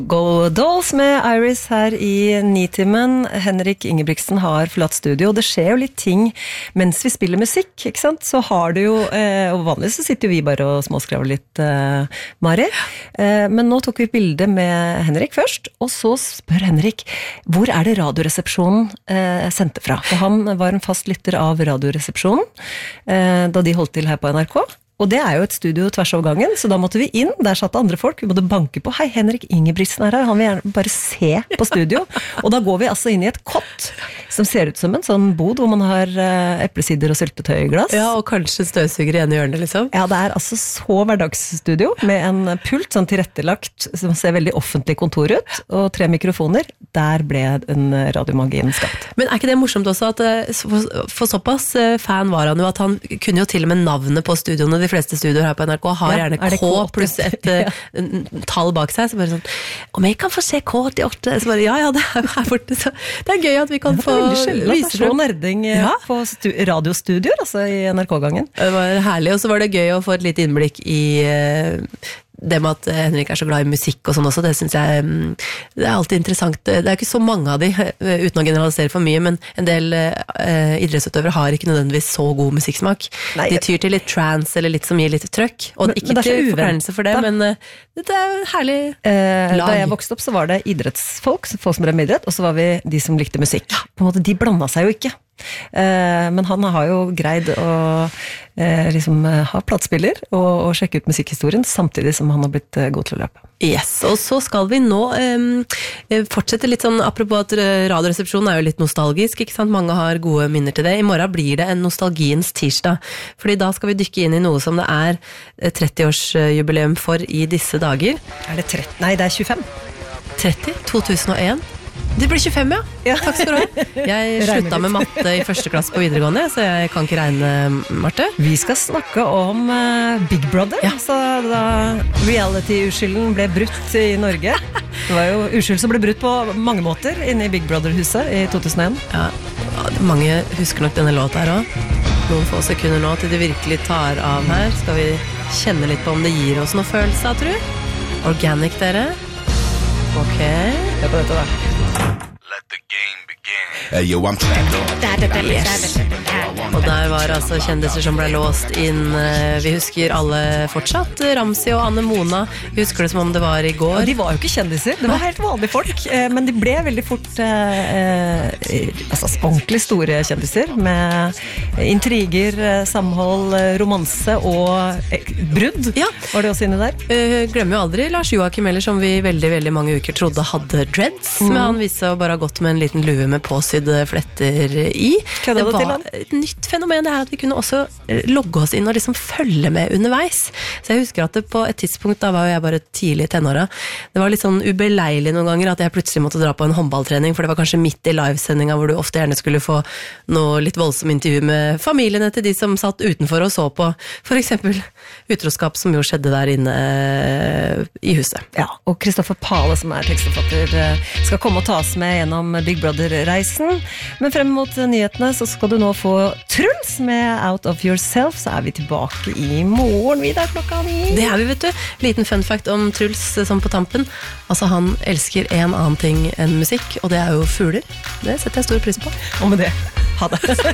Go Dolls med Iris her i Nitimen. Henrik Ingebrigtsen har forlatt studio, og det skjer jo litt ting mens vi spiller musikk, ikke sant? Så har du jo, og vanligvis så sitter jo vi bare og småskrever litt, Mari. Men nå tok vi bilde med Henrik først, og så spør Henrik, hvor er det Radioresepsjonen sendte fra? For han var en fast lytter av Radioresepsjonen, da de holdt til her på NRK. Og det er jo et studio tvers over gangen, så da måtte vi inn, der satt andre folk, vi måtte banke på, hei, Henrik Ingebrigtsen er her, han vil gjerne bare se på studio, og da går vi altså inn i et kott, som ser ut som en sånn bod, hvor man har eplesider og syltetøy i glass. Ja, og kanskje støvsuger igjen i hjørnet, liksom. Ja, det er altså så hverdagsstudio, med en pult, sånn tilrettelagt, som ser veldig offentlig kontor ut, og 3 mikrofoner, der ble en radiomagien skapt. Men er ikke det morsomt også, at for såpass fan var han jo, at han kunne jo til og med navnet på studioene, de fleste studioer her på NRK har gjerne K pluss et tall bak seg, så bare sånn, om jeg kan få se K88, så bare, ja, det er her borte, så det er gøy at vi kan få vise frem nerding på radiostudioer, altså i NRK-gangen. Det var herlig, og så var det gøy å få et litt innblikk i det med at Henrik er så glad i musikk og sånn også, det synes jeg det er alltid interessant. Det er ikke så mange av de, uten å generalisere for mye, men en del idrettsutøvere har ikke nødvendigvis så god musikksmak. Nei, de tyr til litt trance eller litt som gir litt trøkk, og ikke til forkleinelse for det, men det er herlig lag. Da jeg vokste opp så var det idrettsfolk, folk som drev med idrett, og så var vi de som likte musikk. På en måte, de blandet seg jo ikke. Men han har jo greid å liksom ha platespiller og sjekke ut musikkhistorien samtidig som han har blitt god til å løpe. Yes, og så skal vi nå fortsette litt sånn, apropos at Radioresepsjonen er jo litt nostalgisk, ikke sant? Mange har gode minner til det. I morgen blir det en nostalgiens tirsdag, fordi da skal vi dykke inn i noe som det er 30-årsjubileum for i disse dager. Er det 30? Nei, det er 25. 30? 2001? Det blir 25, ja. Takk skal du ha. Jeg sluttet med matte i første klasse på videregående, så jeg kan ikke regne, Marte. Vi skal snakke om Big Brother, så da reality-uskylden ble brutt i Norge. Det var jo uskyld som ble brutt på mange måter inne i Big Brother-huset i 2001. Ja, mange husker nok denne låta her også. Noen få sekunder nå til det virkelig tar av her. Skal vi kjenne litt på om det gir oss noe følelse, tror du? Organic, dere. Ok. Hør på dette da. Let the game begin. Hey, yo, I'm Yes. Og der var altså kjendiser som ble låst inn. Vi husker alle fortsatt Ramsi og Anne Mona. Vi husker det som om det var i går. Ja, de var jo ikke kjendiser, det var helt vanlige folk, men de ble veldig fort altså ordentlig store kjendiser med intriger, samhold, romanse og brudd. Ja. Var det også inne der? Glemmer jo aldri Lars Joakim Eller, som vi veldig, veldig mange uker trodde hadde dreads, men han viste å bare ha gått med en liten lue med påsydde fletter i. Det var et nytt fenomen, det her at vi kunne også logge oss inn og liksom følge med underveis. Så jeg husker at det på et tidspunkt, da var jeg bare tidlig i tenåra, det var litt sånn ubeleilig noen ganger at jeg plutselig måtte dra på en håndballtrening, for det var kanskje midt i livesendinga hvor du ofte gjerne skulle få noe litt voldsom intervju med familiene til de som satt utenfor og så på, for eksempel utroskap som jo skjedde der inne i huset. Ja, og Kristoffer Pale, som er tekstforfatter, skal komme og ta oss med gjennom Big Brother-reisen, men frem mot nyhetene så skal du nå få Truls med Out of Yourself, så er vi tilbake i morgen videre klokka 9. Det er vi, vet du. Liten fun fact om Truls som på tampen. Altså, han elsker en annen ting enn musikk, og det er jo fugler. Det setter jeg stor pris på. Og med det, ha det.